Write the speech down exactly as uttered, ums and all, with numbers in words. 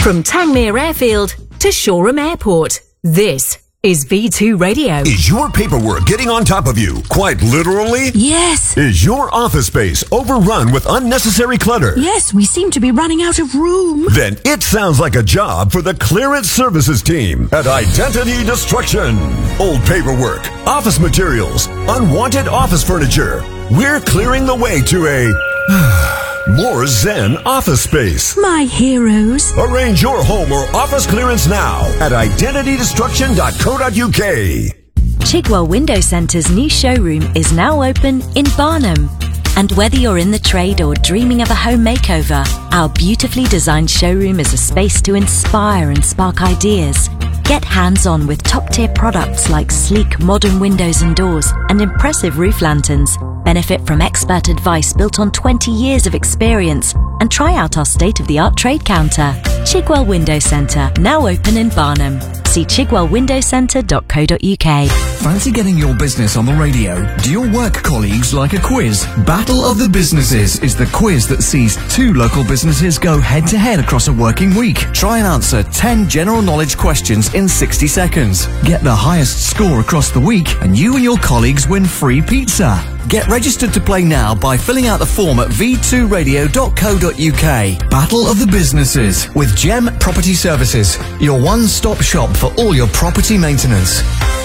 From Tangmere Airfield to Shoreham Airport, this is V two Radio. Is your paperwork getting on top of you, quite literally? Yes. Is your office space overrun with unnecessary clutter? Yes, we seem to be running out of room. Then it sounds like a job for the Clearance Services team at Identity Destruction. Old paperwork, office materials, unwanted office furniture. We're clearing the way to a more zen office space. My heroes. Arrange your home or office clearance now at identity destruction dot co dot uk. Chigwell Window Centre's new showroom is now open in Barnham. And whether you're in the trade or dreaming of a home makeover, our beautifully designed showroom is a space to inspire and spark ideas. Get hands-on with top-tier products like sleek modern windows and doors and impressive roof lanterns. Benefit from expert advice built on twenty years of experience and try out our state-of-the-art trade counter. Chigwell Window Centre, now open in Barnham. See chigwell window centre dot co dot uk. Fancy getting your business on the radio? Do your work colleagues like a quiz? Battle of the Businesses is the quiz that sees two local businesses go head-to-head across a working week. Try and answer ten general knowledge questions in sixty seconds. Get the highest score across the week and you and your colleagues win free pizza. Get registered to play now by filling out the form at v two radio dot co dot uk. Battle of the Businesses with Gem Property Services, your one-stop shop for all your property maintenance.